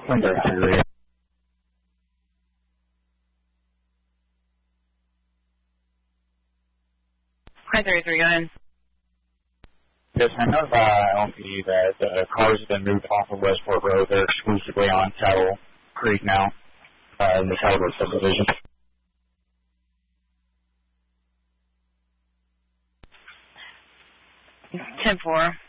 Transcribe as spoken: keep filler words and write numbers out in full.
Winter three. Hi, thirty-three, go ahead. Yes, I know by L P D that the cars have been moved off of Westport Road. They're exclusively on Saddle Creek now, uh, in the Saddlebrook subdivision. ten four.